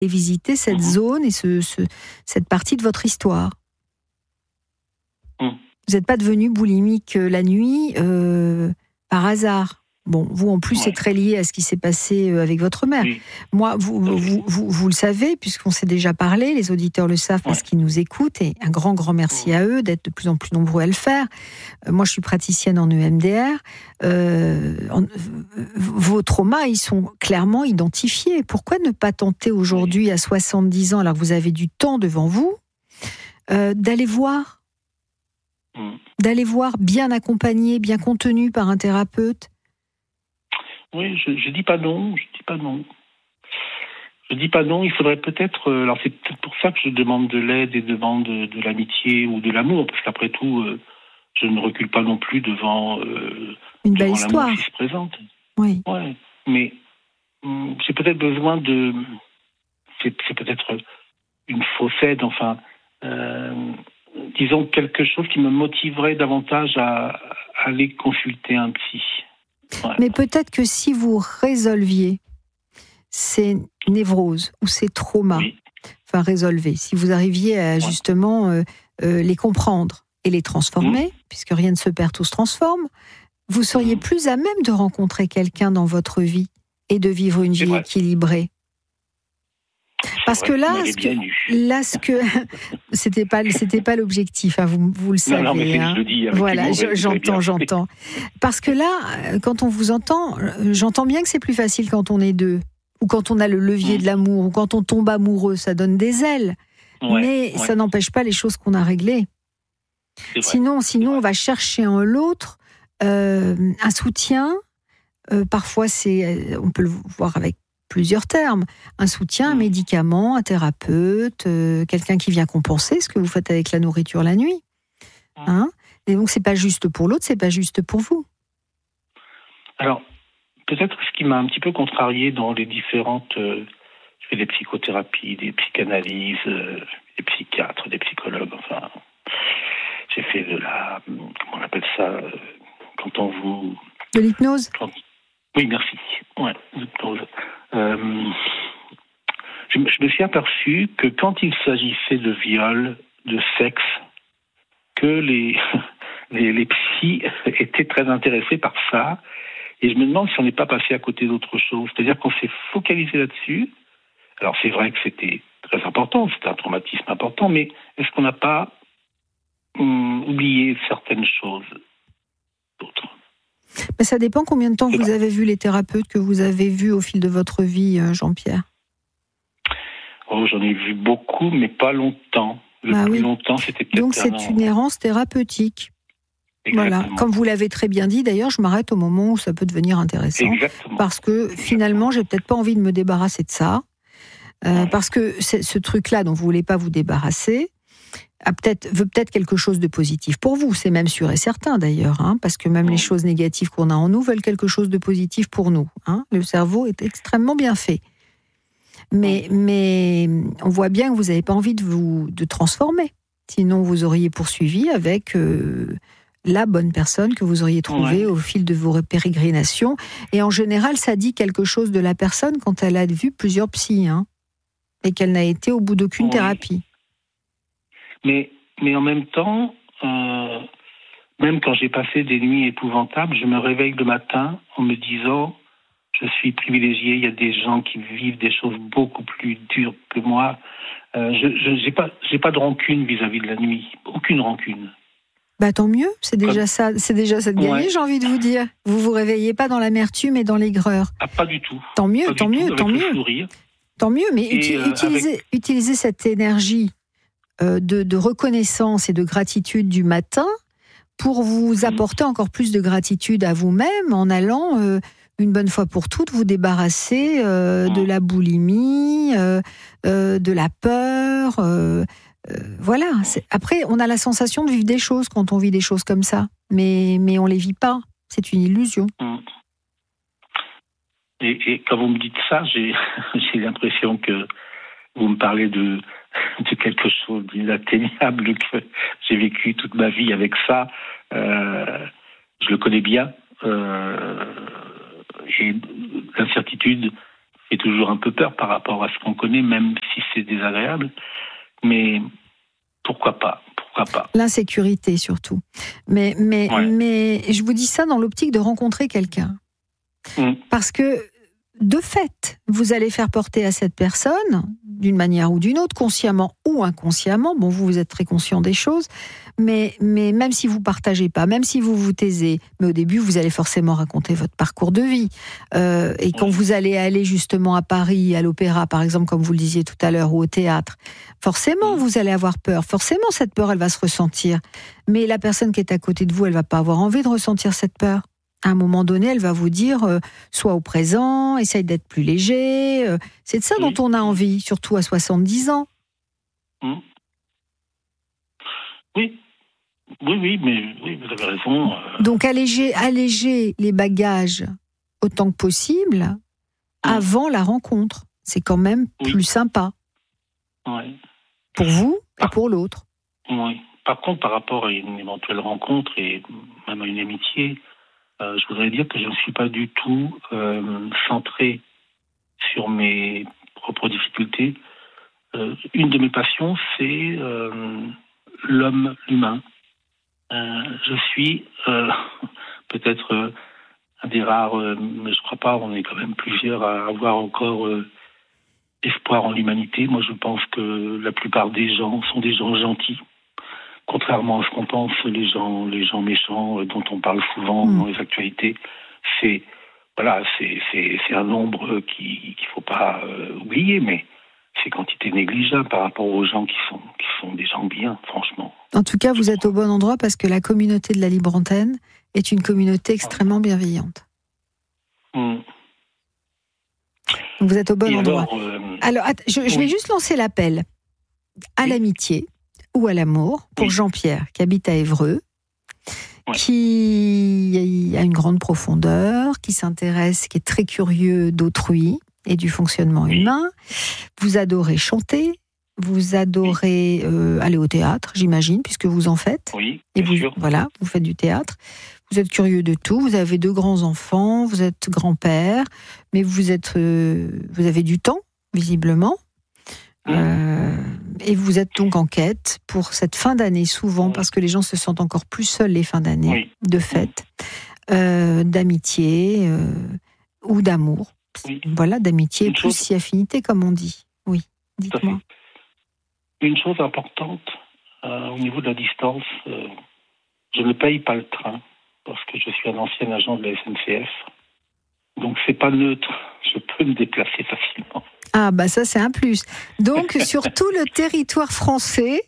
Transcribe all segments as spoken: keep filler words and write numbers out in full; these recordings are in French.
et visiter cette mmh. zone et ce, ce, cette partie de votre histoire. Mmh. Vous n'êtes pas devenu boulimique la nuit euh, par hasard. Bon, vous en plus, ouais. c'est très lié à ce qui s'est passé avec votre mère. Oui. Moi, vous, vous, vous, vous, vous le savez, puisqu'on s'est déjà parlé, les auditeurs le savent parce ouais. qu'ils nous écoutent, et un grand, grand merci ouais. à eux d'être de plus en plus nombreux à le faire. Euh, moi, je suis praticienne en E M D R. Euh, en, vos traumas, ils sont clairement identifiés. Pourquoi ne pas tenter aujourd'hui, oui. à soixante-dix ans, alors que vous avez du temps devant vous, euh, d'aller voir, mmh. d'aller voir bien accompagné, bien contenu par un thérapeute? Oui, je ne dis pas non, je dis pas non. Je dis pas non, il faudrait peut-être... Alors c'est peut-être pour ça que je demande de l'aide et demande de, de l'amitié ou de l'amour, parce qu'après tout, euh, je ne recule pas non plus devant, euh, Une devant belle histoire. L'amour qui se présente. Oui. Ouais, mais hum, j'ai peut-être besoin de... C'est, c'est peut-être une fausse aide, enfin... Euh, disons quelque chose qui me motiverait davantage à, à aller consulter un psy. Ouais. Mais peut-être que si vous résolviez ces névroses ou ces traumas, oui. enfin résolvez, si vous arriviez à ouais. justement euh, euh, les comprendre et les transformer, mmh. puisque rien ne se perd, tout se transforme, vous seriez mmh. plus à même de rencontrer quelqu'un dans votre vie et de vivre une C'est vie vrai. équilibrée. Parce que là, ce que, là, ce que c'était pas, c'était pas l'objectif. Hein, vous, vous le savez. Non, non, mais hein. je le dis avec voilà, humour, je, j'entends, j'entends. Parce que là, quand on vous entend, j'entends bien que c'est plus facile quand on est deux, ou quand on a le levier mmh. de l'amour, ou quand on tombe amoureux, ça donne des ailes. Ouais, mais ouais. ça n'empêche pas les choses qu'on a réglées. Sinon, sinon, on va chercher en l'autre euh, un soutien. Euh, parfois, c'est, on peut le voir avec plusieurs termes, un soutien, un médicament, un thérapeute, euh, quelqu'un qui vient compenser ce que vous faites avec la nourriture la nuit. Hein ? Et donc, c'est pas juste pour l'autre, c'est pas juste pour vous. Alors, peut-être ce qui m'a un petit peu contrarié dans les différentes... Euh, je fais des psychothérapies, des psychanalyses, euh, des psychiatres, des psychologues, enfin... J'ai fait de la... Comment on appelle ça euh, quand on vous... De l'hypnose quand, Oui, merci. Ouais, l'hypnose. Euh, je, je me suis aperçu que quand il s'agissait de viol, de sexe, que les, les, les psys étaient très intéressés par ça. Et je me demande si on n'est pas passé à côté d'autre chose. C'est-à-dire qu'on s'est focalisé là-dessus. Alors c'est vrai que c'était très important, c'était un traumatisme important, mais est-ce qu'on n'a pas hum, oublié certaines choses d'autres ? Mais ça dépend combien de temps c'est vous vrai. avez vu les thérapeutes que vous avez vus au fil de votre vie, Jean-Pierre. Oh, j'en ai vu beaucoup, mais pas longtemps. Le bah plus oui. longtemps, c'était peut-être Donc c'est un an. une errance thérapeutique. Exactement. Voilà. Comme vous l'avez très bien dit, d'ailleurs, je m'arrête au moment où ça peut devenir intéressant. Exactement. Parce que finalement, j'ai peut-être pas envie de me débarrasser de ça. Euh, ouais. Parce que ce truc-là dont vous voulez pas vous débarrasser a peut-être, veut peut-être quelque chose de positif pour vous. C'est même sûr et certain d'ailleurs, hein, parce que même ouais. les choses négatives qu'on a en nous veulent quelque chose de positif pour nous. Hein. Le cerveau est extrêmement bien fait. Mais, ouais. mais on voit bien que vous n'avez pas envie de vous de transformer. Sinon, vous auriez poursuivi avec euh, la bonne personne que vous auriez trouvée ouais. au fil de vos pérégrinations. Et en général, ça dit quelque chose de la personne quand elle a vu plusieurs psys, hein, et qu'elle n'a été au bout d'aucune ouais. thérapie. Mais, mais en même temps, euh, même quand j'ai passé des nuits épouvantables, je me réveille le matin en me disant je suis privilégié, il y a des gens qui vivent des choses beaucoup plus dures que moi. Euh, je n'ai pas, j'ai pas de rancune vis-à-vis de la nuit, aucune rancune. Bah tant mieux, c'est déjà ça, c'est déjà ça de gagner, ouais. j'ai envie de vous dire. Vous vous réveillez pas dans l'amertume et dans l'aigreur. Ah, pas du tout. Tant mieux, pas tant mieux, tout, tant mieux. Sourire. Tant mieux, mais et uti- euh, utilisez, avec... utilisez cette énergie euh, de, de reconnaissance et de gratitude du matin pour vous apporter mmh. encore plus de gratitude à vous-même en allant euh, une bonne fois pour toutes vous débarrasser euh, mmh. de la boulimie, euh, euh, de la peur. Euh, euh, voilà. C'est... Après, on a la sensation de vivre des choses quand on vit des choses comme ça, mais mais on les vit pas. C'est une illusion. Mmh. Et, et quand vous me dites ça, j'ai, j'ai l'impression que vous me parlez de, de quelque chose d'inatteignable que j'ai vécu toute ma vie avec ça. Euh, je le connais bien. Euh, j'ai l'incertitude fait toujours un peu peur par rapport à ce qu'on connaît, même si c'est désagréable. Mais pourquoi pas, pourquoi pas. L'insécurité surtout. Mais, mais, ouais. mais je vous dis ça dans l'optique de rencontrer quelqu'un. Mmh. Parce que, de fait, vous allez faire porter à cette personne, d'une manière ou d'une autre, consciemment ou inconsciemment, bon, vous, vous êtes très conscient des choses, mais, mais même si vous ne partagez pas, même si vous vous taisez, mais au début, vous allez forcément raconter votre parcours de vie. Euh, et quand oui. vous allez aller justement à Paris, à l'opéra, par exemple, comme vous le disiez tout à l'heure, ou au théâtre, forcément, vous allez avoir peur. Forcément, cette peur, elle va se ressentir. Mais la personne qui est à côté de vous, elle ne va pas avoir envie de ressentir cette peur. À un moment donné, elle va vous dire euh, sois au présent, essaye d'être plus léger. Euh, c'est de ça oui. dont on a envie, surtout à soixante-dix ans. Mmh. Oui, oui, oui, mais oui, vous avez raison. Euh... Donc alléger, alléger les bagages autant que possible mmh. avant la rencontre. C'est quand même oui. plus sympa. Oui. Pour vous et pour l'autre. Oui. Par contre, par rapport à une éventuelle rencontre et même à une amitié, Euh, je voudrais dire que je ne suis pas du tout euh, centré sur mes propres difficultés. Euh, une de mes passions, c'est euh, l'homme, l'humain. Euh, je suis euh, peut-être euh, un des rares, euh, mais je ne crois pas, on est quand même plusieurs à avoir encore euh, espoir en l'humanité. Moi, je pense que la plupart des gens sont des gens gentils. Contrairement à ce qu'on pense, les gens, les gens méchants dont on parle souvent mmh. dans les actualités, c'est voilà, c'est c'est, c'est un nombre qui qu'il faut pas euh, oublier, mais c'est quantité négligeable par rapport aux gens qui sont qui sont des gens bien, franchement. En tout cas, vous êtes au bon endroit parce que la communauté de la Libre Antenne est une communauté extrêmement bienveillante. Mmh. Vous êtes au bon Et endroit. Alors, euh, alors att- je, je oui. vais juste lancer l'appel à oui. l'amitié. Ou à l'amour, pour oui. Jean-Pierre, qui habite à Évreux, ouais. qui a une grande profondeur, qui s'intéresse, qui est très curieux d'autrui et du fonctionnement oui. humain. Vous adorez chanter, vous adorez oui. euh, aller au théâtre, j'imagine, puisque vous en faites. Oui, et bien vous, sûr. Voilà, vous faites du théâtre. Vous êtes curieux de tout, vous avez deux grands-enfants, vous êtes grand-père, mais vous, êtes, euh, vous avez du temps, visiblement. Mmh. Euh, et vous êtes donc en quête pour cette fin d'année, souvent, mmh. parce que les gens se sentent encore plus seuls les fins d'année, oui. de fête, mmh. euh, d'amitié euh, ou d'amour. Oui. Voilà, d'amitié Une plus chose... si affinité, comme on dit. Oui, dites-moi. Une chose importante, euh, au niveau de la distance, euh, je ne paye pas le train, parce que je suis un ancien agent de la S N C F. Donc, c'est pas neutre. Je peux me déplacer facilement. Ah, bah ça, c'est un plus. Donc, sur tout le territoire français,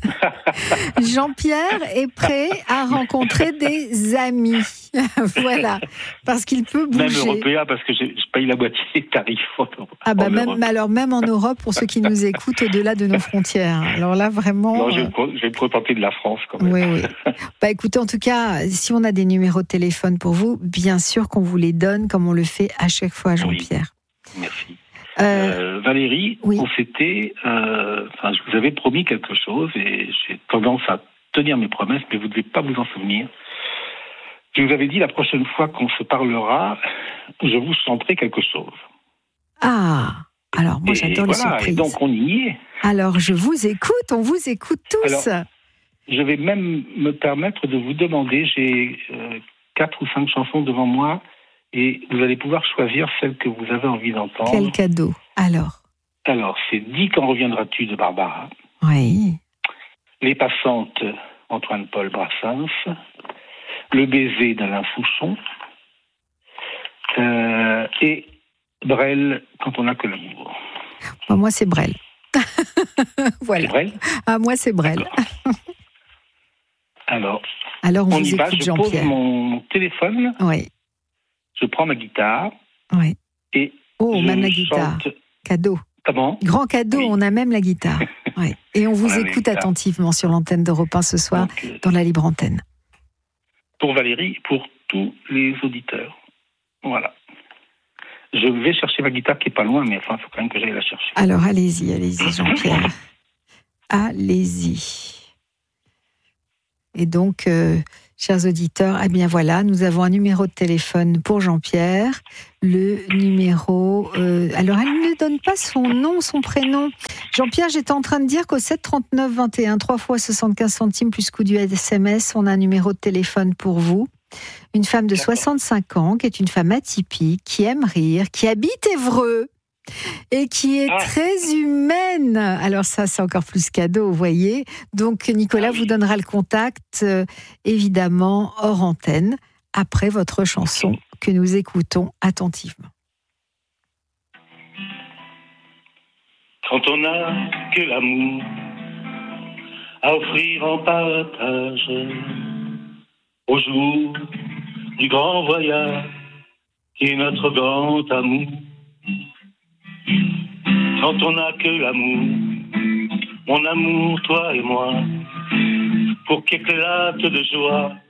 Jean-Pierre est prêt à rencontrer des amis. Voilà. Parce qu'il peut bouger. Même européen, parce que je, je paye la moitié des tarifs. Ah, bah, même, alors, même en Europe, pour ceux qui nous écoutent au-delà de nos frontières. Alors là, vraiment. Non, je, euh... je vais me contenter de la France, quand même. Oui, oui. Bah, écoutez, en tout cas, si on a des numéros de téléphone pour vous, bien sûr qu'on vous les donne, comme on le fait à chaque fois, Jean-Pierre. Oui. Merci. Euh, euh, Valérie, oui. on s'était, euh, enfin, je vous avais promis quelque chose et j'ai tendance à tenir mes promesses, mais vous ne devez pas vous en souvenir. Je vous avais dit la prochaine fois qu'on se parlera, je vous chanterai quelque chose. Ah, alors moi et j'adore voilà, les surprises. Et donc on y est. Alors je vous écoute, on vous écoute tous. Alors, je vais même me permettre de vous demander, j'ai euh, quatre ou cinq chansons devant moi. Et vous allez pouvoir choisir celle que vous avez envie d'entendre. Quel cadeau, alors Alors, c'est « Dis quand reviendras-tu » de Barbara. Oui. Les passantes, Antoine-Paul Brassens. Le baiser d'Alain Souchon. Euh, et Brel, quand on n'a que l'amour. Bah, moi, c'est Brel. Voilà. C'est Brel Ah, moi, c'est Brel. Alors, alors on, on vous y va. Écoute, Je pose mon téléphone. Oui. Je prends ma guitare. Oui. Et oh, je même la guitare. Chante... Cadeau. Comment ? Grand cadeau, oui. On a même la guitare. Oui. Et on vous on écoute attentivement sur l'antenne d'Europe un ce soir, donc, euh, dans la Libre Antenne. Pour Valérie, pour tous les auditeurs. Voilà. Je vais chercher ma guitare qui est pas loin, mais enfin, il faut quand même que j'aille la chercher. Alors, allez-y, allez-y, Jean-Pierre. Allez-y. Et donc, euh, chers auditeurs. Eh bien voilà, nous avons un numéro de téléphone pour Jean-Pierre. Le numéro... Euh, alors, elle ne donne pas son nom, son prénom. Jean-Pierre, j'étais en train de dire qu'au sept trente-neuf vingt et un, trois fois soixante-quinze centimes plus coût du S M S, on a un numéro de téléphone pour vous. Une femme de soixante-cinq ans, qui est une femme atypique, qui aime rire, qui habite Évreux et qui est ah. très humaine. Alors ça, c'est encore plus cadeau, vous voyez. Donc Nicolas ah oui. vous donnera le contact, euh, évidemment, hors antenne, après votre chanson que nous écoutons attentivement. Quand on n'a que l'amour à offrir en partage au jour du grand voyage qui est notre grand amour. Quand on n'a que l'amour, mon amour, toi et moi, pour qu'éclate de joie